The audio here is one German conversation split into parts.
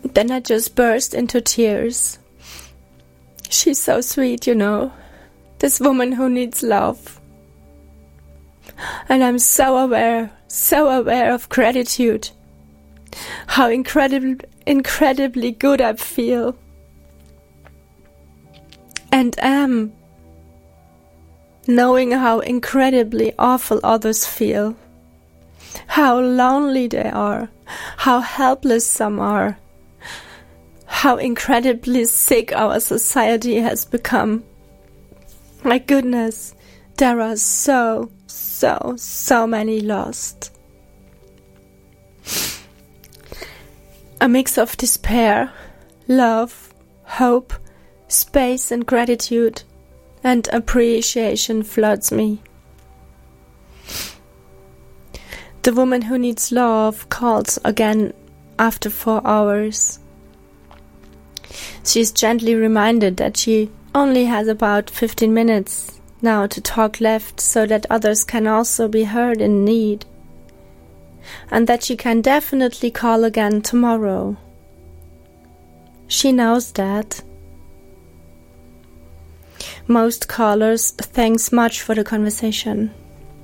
Then I just burst into tears. She's so sweet, you know. This woman who needs love. And I'm so aware of gratitude. How incredibly good I feel. And am. Knowing how incredibly awful others feel. How lonely they are. How helpless some are. How incredibly sick our society has become. My goodness, there are so many lost. A mix of despair, love, hope, space and gratitude and appreciation floods me. The woman who needs love calls again after 4 hours. She is gently reminded that she only has about 15 minutes now to talk left so that others can also be heard in need. And that she can definitely call again tomorrow. She knows that. Most callers thanks much for the conversation.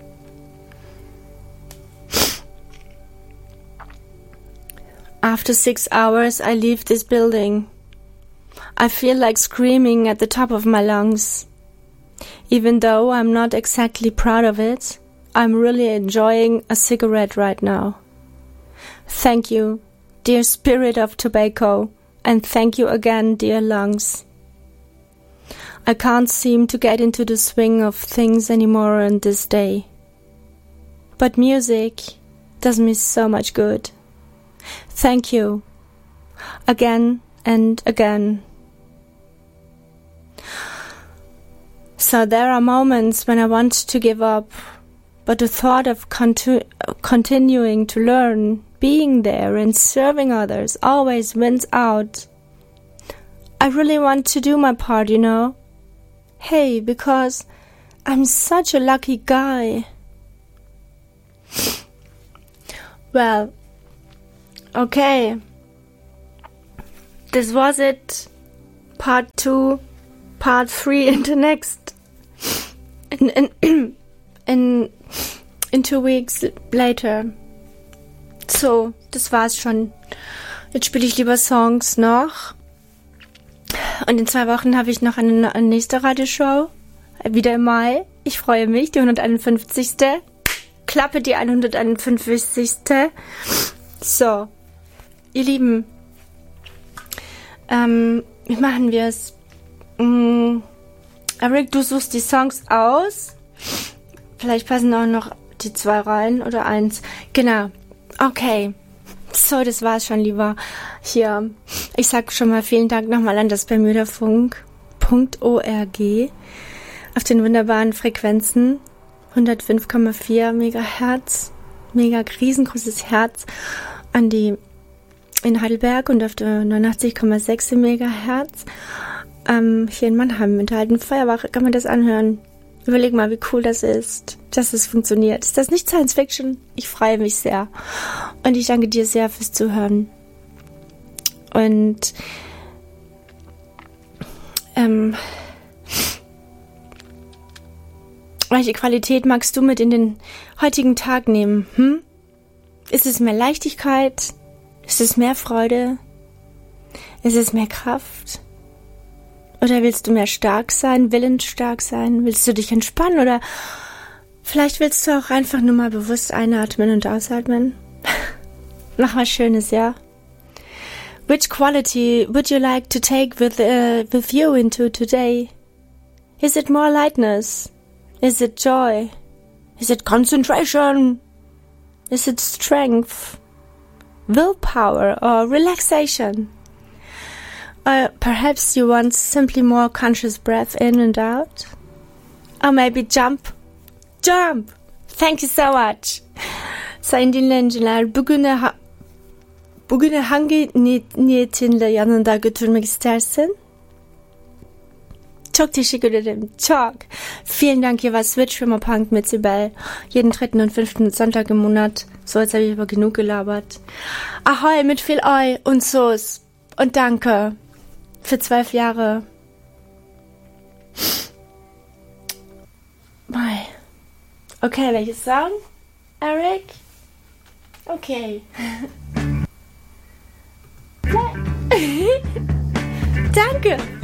After 6 hours, I leave this building. I feel like screaming at the top of my lungs. Even though I'm not exactly proud of it, I'm really enjoying a cigarette right now. Thank you, dear spirit of tobacco, and thank you again, dear lungs. I can't seem to get into the swing of things anymore on this day. But music does me so much good. Thank you. Again and again. So there are moments when I want to give up, but the thought of continuing to learn, being there and serving others always wins out. I really want to do my part, you know. Hey, because I'm such a lucky guy. Well, okay. This was it. Part 2, Part 3 in the next. In 2 weeks later. So, das war's schon. Jetzt spiele ich lieber Songs noch. Und in 2 Wochen habe ich noch eine nächste Radioshow. Wieder im Mai. Ich freue mich. Die 151. Klappe die 151. So. Ihr Lieben. Wie machen wir es? Eric, du suchst die Songs aus. Vielleicht passen auch noch die 2 rein oder 1. Genau. Okay. So, das war's schon, lieber. Hier. Ich sag schon mal vielen Dank nochmal an das Bermudafunk.org auf den wunderbaren Frequenzen 105,4 Megahertz. Mega riesengroßes Herz an die in Heidelberg und auf der 89,6 Megahertz. Hier in Mannheim mit der alten Feuerwache kann man das anhören. Überleg mal, wie cool das ist, dass es funktioniert. Ist das nicht Science Fiction? Ich freue mich sehr. Und ich danke dir sehr fürs Zuhören. Und welche Qualität magst du mit in den heutigen Tag nehmen? Ist es mehr Leichtigkeit? Ist es mehr Freude? Ist es mehr Kraft? Oder willst du mehr stark sein, willensstark sein? Willst du dich entspannen? Oder vielleicht willst du auch einfach nur mal bewusst einatmen und ausatmen? Mach was Schönes, ja? Which quality would you like to take with you into today? Is it more lightness? Is it joy? Is it concentration? Is it strength? Willpower or relaxation? Or perhaps you want simply more conscious breath in and out? Or maybe jump. Jump! Thank you so much. Sayın dinleyiciler, bugüne hangi niyetinle yanında götürmek istersin? Çok teşekkür ederim. Çok. Vielen Dank, hier war Switch-Punk mit Sibel. Jeden 3. und 5. Sonntag im Monat. So, jetzt habe ich aber genug gelabert. Ahoi mit viel Oi und So's. Und danke für 12 Jahre. Okay, welches Song? Eric? Okay. Danke.